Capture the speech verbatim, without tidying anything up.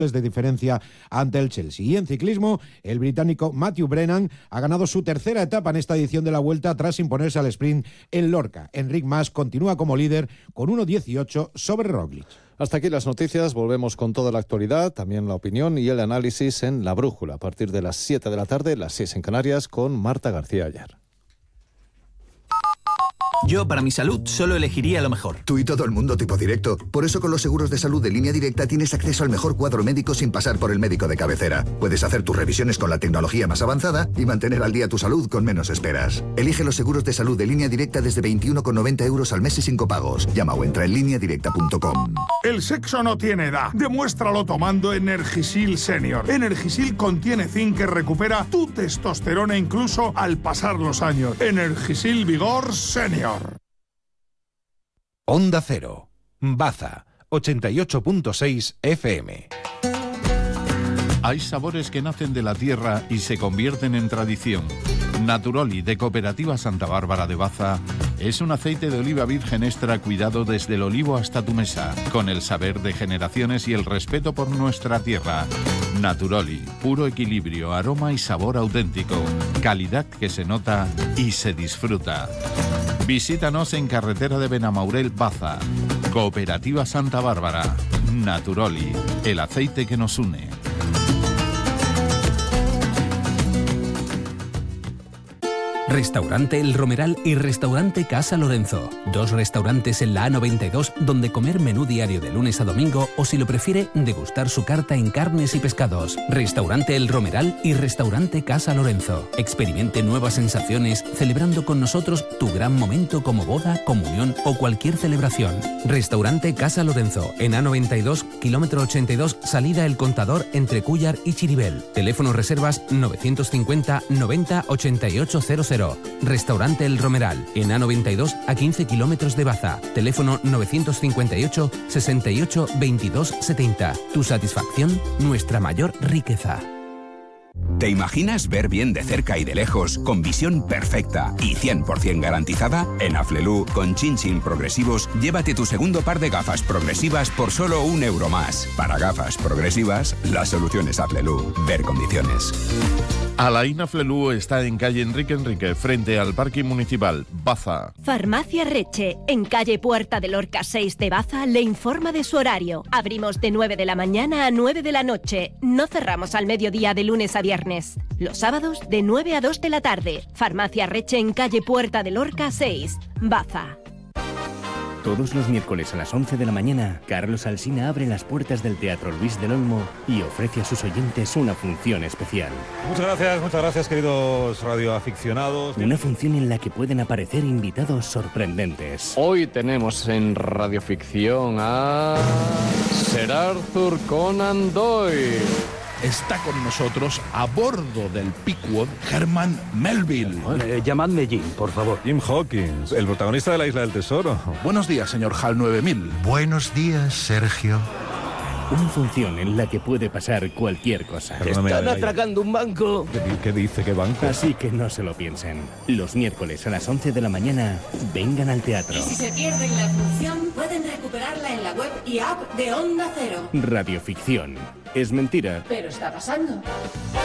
de diferencia ante el Chelsea. Y en ciclismo, el británico Matthew Brennan ha ganado su tercera etapa en esta edición de la Vuelta tras imponerse al sprint en Lorca. Enric Mas continúa como líder con uno dieciocho sobre Roglic. Hasta aquí las noticias, volvemos con toda la actualidad, también la opinión y el análisis en La Brújula, a partir de las siete de la tarde, las seis en Canarias, con Marta García Ayer. Yo, para mi salud, solo elegiría lo mejor. Tú y todo el mundo tipo directo. Por eso con los seguros de salud de Línea Directa tienes acceso al mejor cuadro médico sin pasar por el médico de cabecera. Puedes hacer tus revisiones con la tecnología más avanzada y mantener al día tu salud con menos esperas. Elige los seguros de salud de Línea Directa desde veintiuno con noventa euros al mes y sin copagos. Llama o entra en línea directa punto com. El sexo no tiene edad. Demuéstralo tomando Energisil Senior. Energisil contiene zinc que recupera tu testosterona incluso al pasar los años. Energisil Vigor Senior. Onda Cero, Baza, ochenta y ocho punto seis F M. Hay sabores que nacen de la tierra y se convierten en tradición. Naturoli, de Cooperativa Santa Bárbara de Baza, es un aceite de oliva virgen extra cuidado desde el olivo hasta tu mesa, con el saber de generaciones y el respeto por nuestra tierra. Naturoli, puro equilibrio, aroma y sabor auténtico, calidad que se nota y se disfruta. Visítanos en carretera de Benamaurel, Baza. Cooperativa Santa Bárbara. Naturoli, el aceite que nos une. Restaurante El Romeral y Restaurante Casa Lorenzo. Dos restaurantes en la A noventa y dos donde comer menú diario de lunes a domingo o, si lo prefiere, degustar su carta en carnes y pescados. Restaurante El Romeral y Restaurante Casa Lorenzo. Experimente nuevas sensaciones celebrando con nosotros tu gran momento como boda, comunión o cualquier celebración. Restaurante Casa Lorenzo en A noventa y dos, kilómetro ochenta y dos, salida El Contador entre Cúllar y Chiribel. Teléfono reservas novecientos cincuenta noventa ochenta y ocho cero cero. Restaurante El Romeral, en A noventa y dos a quince kilómetros de Baza. Teléfono novecientos cincuenta y ocho sesenta y ocho veintidós setenta. Tu satisfacción, nuestra mayor riqueza. ¿Te imaginas ver bien de cerca y de lejos, con visión perfecta y cien por ciento garantizada? En Aflelu, con Chin Chin Progresivos, llévate tu segundo par de gafas progresivas por solo un euro más. Para gafas progresivas, la solución es Aflelu. Ver condiciones. Alain Aflelu está en calle Enrique Enrique, frente al Parque Municipal, Baza. Farmacia Reche, en calle Puerta de Lorca seis de Baza, le informa de su horario. Abrimos de nueve de la mañana a nueve de la noche. No cerramos al mediodía de lunes a viernes. Los sábados de nueve a dos de la tarde. Farmacia Reche en calle Puerta de Lorca seis, Baza. Todos los miércoles a las once de la mañana, Carlos Alsina abre las puertas del Teatro Luis del Olmo y ofrece a sus oyentes una función especial. Muchas gracias, muchas gracias, queridos radioaficionados. Una función en la que pueden aparecer invitados sorprendentes. Hoy tenemos en radioficción a Sir Arthur Conan Doyle. Está con nosotros, a bordo del Pequod, Herman Melville. Eh, llamadme Jim, por favor. Jim Hawkins, el protagonista de La Isla del Tesoro. Buenos días, señor Hal nueve mil. Buenos días, Sergio. Una función en la que puede pasar cualquier cosa. Están atracando un banco. ¿Qué, ¿Qué dice? ¿Qué banco? Así que no se lo piensen. Los miércoles a las once de la mañana, vengan al teatro. Y si se pierden la función, pueden recuperarla en la web y app de Onda Cero. Radioficción. Es mentira. Pero está pasando.